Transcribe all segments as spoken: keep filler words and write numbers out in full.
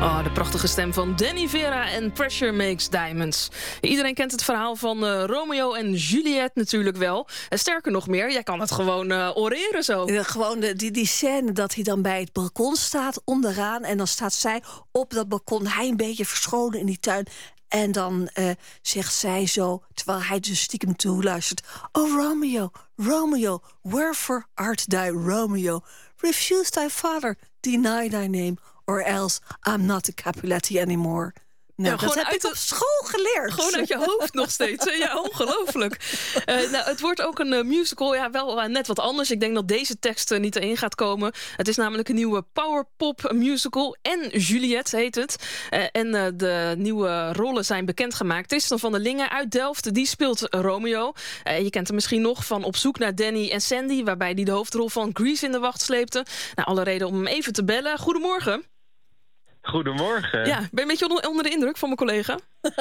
Oh, de prachtige stem van Danny Vera en Pressure Makes Diamonds. Iedereen kent het verhaal van uh, Romeo en Juliet natuurlijk wel. En sterker nog meer, jij kan het gewoon uh, oreren zo. Uh, gewoon de, die, die scène dat hij dan bij het balkon staat, onderaan. En dan staat zij op dat balkon, hij een beetje verscholen in die tuin. En dan uh, zegt zij zo, terwijl hij dus stiekem toeluistert. Oh Romeo, Romeo, wherefore art thou Romeo? Refuse thy father, deny thy name, or else I'm not a Capuletti anymore. Nou, ja, dat heb ik de... op school geleerd. Gewoon uit je hoofd nog steeds. Hè? Ja, ongelooflijk. Uh, nou, het wordt ook een uh, musical, ja, wel uh, net wat anders. Ik denk dat deze tekst uh, niet erin gaat komen. Het is namelijk een nieuwe powerpop musical. En Juliet heet het. Uh, en uh, de nieuwe rollen zijn bekendgemaakt. Tristan van der Lingen uit Delft, die speelt Romeo. Uh, je kent hem misschien nog van Op zoek naar Danny en Sandy, waarbij hij de hoofdrol van Grease in de wacht sleepte. Nou, alle reden om hem even te bellen. Goedemorgen. Goedemorgen. Ja, ben je een beetje onder de indruk van mijn collega?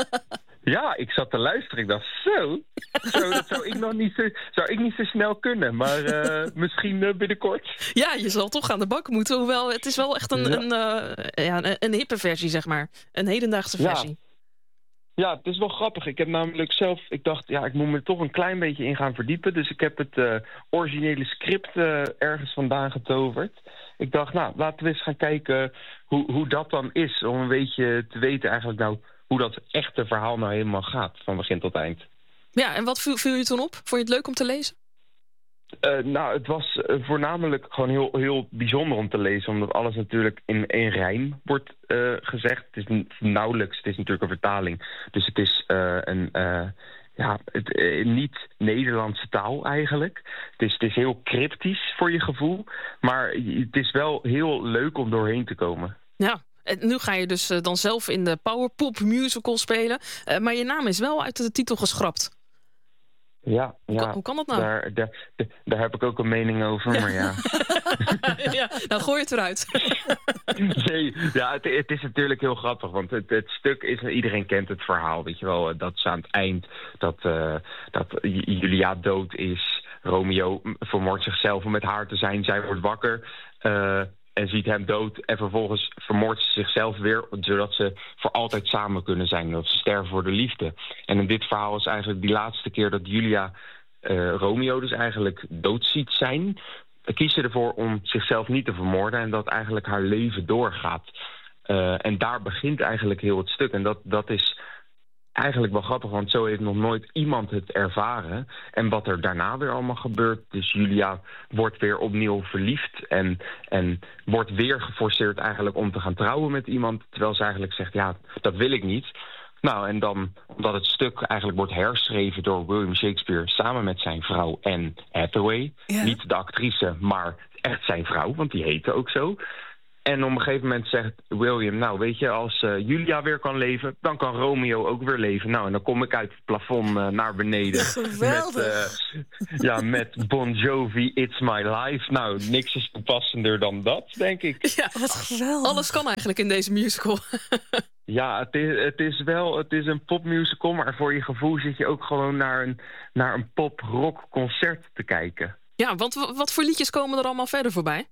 Ja, ik zat te luisteren. Ik dacht, zo, zo dat zou ik nog niet zo, zou ik niet zo snel kunnen. Maar uh, misschien uh, binnenkort. Ja, je zal toch aan de bak moeten. Hoewel, het is wel echt een, ja. een, uh, ja, een, een hippe versie, zeg maar. Een hedendaagse versie. Ja. ja, het is wel grappig. Ik heb namelijk zelf, ik dacht, ja, ik moet me toch een klein beetje in gaan verdiepen. Dus ik heb het uh, originele script uh, ergens vandaan getoverd. Ik dacht, nou, laten we eens gaan kijken hoe, hoe dat dan is. Om een beetje te weten eigenlijk nou hoe dat echte verhaal nou helemaal gaat. Van begin tot eind. Ja, en wat viel, viel je toen op? Vond je het leuk om te lezen? Uh, nou, het was uh, voornamelijk gewoon heel, heel bijzonder om te lezen. Omdat alles natuurlijk in één rijm wordt uh, gezegd. Het is nauwelijks, het is natuurlijk een vertaling. Dus het is uh, een... Uh, Ja, het, eh, niet Nederlandse taal eigenlijk. Het is, het is heel cryptisch voor je gevoel. Maar het is wel heel leuk om doorheen te komen. Ja, en nu ga je dus uh, dan zelf in de Powerpop musical spelen. Uh, maar je naam is wel uit de titel geschrapt. Ja, hoe, ja. Kan, hoe kan dat nou? Daar, daar, daar heb ik ook een mening over, ja. maar ja. ja, nou gooi het eruit. nee, ja, het, het is natuurlijk heel grappig, want het, het stuk is, iedereen kent het verhaal, weet je wel. Dat is aan het eind, dat, uh, dat Julia dood is. Romeo vermoordt zichzelf om met haar te zijn. Zij wordt wakker uh, en ziet hem dood. En vervolgens vermoordt ze zichzelf weer, zodat ze voor altijd samen kunnen zijn. Dat ze sterven voor de liefde. En in dit verhaal is eigenlijk die laatste keer dat Julia uh, Romeo dus eigenlijk dood ziet zijn. Kiest ze ervoor om zichzelf niet te vermoorden en dat eigenlijk haar leven doorgaat. Uh, en daar begint eigenlijk heel het stuk. En dat, dat is eigenlijk wel grappig, want zo heeft nog nooit iemand het ervaren. En wat er daarna weer allemaal gebeurt. Dus Julia wordt weer opnieuw verliefd en, en wordt weer geforceerd eigenlijk om te gaan trouwen met iemand. Terwijl ze eigenlijk zegt, ja, dat wil ik niet. Nou, en dan, omdat het stuk eigenlijk wordt herschreven door William Shakespeare samen met zijn vrouw Anne Hathaway. Ja. Niet de actrice, maar echt zijn vrouw, want die heette ook zo. En op een gegeven moment zegt William, nou weet je, als uh, Julia weer kan leven, dan kan Romeo ook weer leven. Nou, en dan kom ik uit het plafond uh, naar beneden. Geweldig. Met, uh, ja, met Bon Jovi, It's My Life. Nou, niks is toepassender dan dat, denk ik. Ja, wat geweldig. Alles kan eigenlijk in deze musical. Ja, het is, het is wel, het is een popmusical, maar voor je gevoel zit je ook gewoon naar een, naar een pop-rock concert te kijken. Ja, want w- wat voor liedjes komen er allemaal verder voorbij?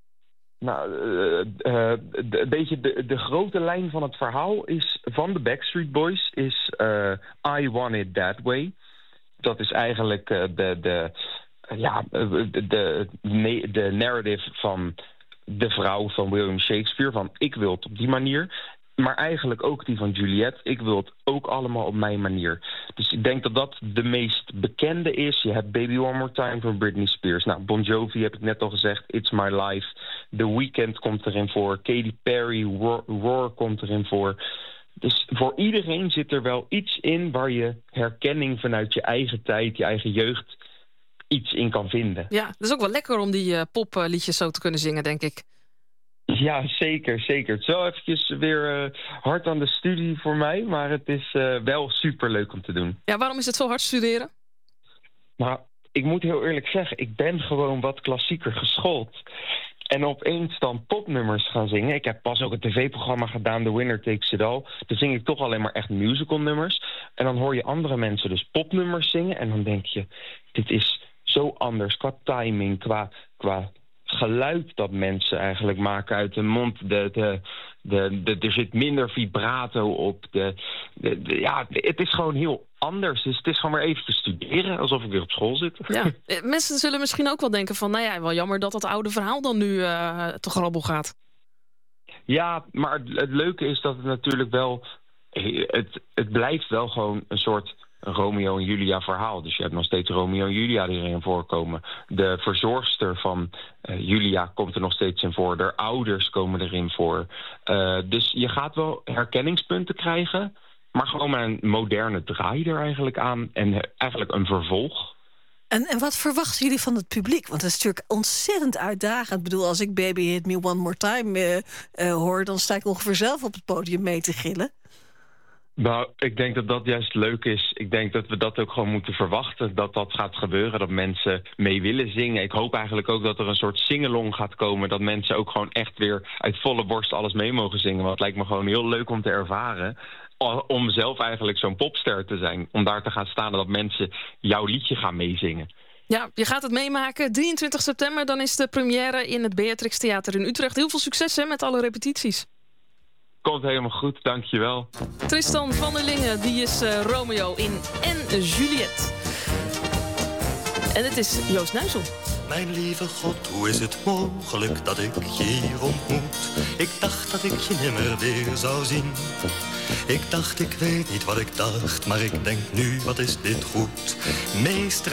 Nou, uh, uh, de, een beetje de, de grote lijn van het verhaal is van de Backstreet Boys is uh, I Want It That Way. Dat is eigenlijk uh, de, de, uh, ja, de, de, de narrative van de vrouw van William Shakespeare. Van ik wil het op die manier. Maar eigenlijk ook die van Juliet. Ik wil het ook allemaal op mijn manier. Dus ik denk dat dat de meest bekende is. Je hebt Baby One More Time van Britney Spears. Nou, Bon Jovi heb ik net al gezegd. It's My Life. The Weeknd komt erin voor. Katy Perry, Roar, Roar komt erin voor. Dus voor iedereen zit er wel iets in waar je herkenning vanuit je eigen tijd, je eigen jeugd, iets in kan vinden. Ja, het is ook wel lekker om die uh, popliedjes zo te kunnen zingen, denk ik. Ja, zeker, zeker. Het is wel eventjes weer uh, hard aan de studie voor mij, maar het is uh, wel superleuk om te doen. Ja, waarom is het zo hard studeren? Nou, ik moet heel eerlijk zeggen, ik ben gewoon wat klassieker geschoold. En opeens dan popnummers gaan zingen. Ik heb pas ook een tv-programma gedaan, The Winner Takes It All. Dan zing ik toch alleen maar echt musicalnummers. En dan hoor je andere mensen dus popnummers zingen. En dan denk je, dit is zo anders qua timing, qua, qua geluid dat mensen eigenlijk maken uit hun mond. De, de, de, de, er zit minder vibrato op. De, de, de, ja, het is gewoon heel anders. Dus het is gewoon weer eventjes studeren, alsof ik weer op school zit. Ja. Mensen zullen misschien ook wel denken van... nou ja, wel jammer dat dat oude verhaal dan nu uh, te grabbel gaat. Ja, maar het, het leuke is dat het natuurlijk wel... Het, het blijft wel gewoon een soort Romeo en Julia verhaal. Dus je hebt nog steeds Romeo en Julia die erin voorkomen. De verzorgster van uh, Julia komt er nog steeds in voor. De ouders komen erin voor. Uh, dus je gaat wel herkenningspunten krijgen... maar gewoon maar een moderne draai er eigenlijk aan. En eigenlijk een vervolg. En, en wat verwachten jullie van het publiek? Want het is natuurlijk ontzettend uitdagend. Ik bedoel, als ik Baby Hit Me One More Time uh, uh, hoor... dan sta ik ongeveer zelf op het podium mee te gillen. Nou, ik denk dat dat juist leuk is. Ik denk dat we dat ook gewoon moeten verwachten. Dat dat gaat gebeuren, dat mensen mee willen zingen. Ik hoop eigenlijk ook dat er een soort singalong gaat komen. Dat mensen ook gewoon echt weer uit volle borst alles mee mogen zingen. Want het lijkt me gewoon heel leuk om te ervaren... om zelf eigenlijk zo'n popster te zijn. Om daar te gaan staan en dat mensen jouw liedje gaan meezingen. Ja, je gaat het meemaken. drieëntwintig september, dan is de première in het Beatrix Theater in Utrecht. Heel veel succes hè, met alle repetities. Komt helemaal goed, dankjewel. Tristan van der Lingen, die is uh, Romeo in En Juliet. En het is Joost Nuisel. Mijn lieve God, hoe is het mogelijk dat ik je hier ontmoet? Ik dacht dat ik je nimmer weer zou zien. Ik dacht, ik weet niet wat ik dacht, maar ik denk nu, wat is dit goed? Meester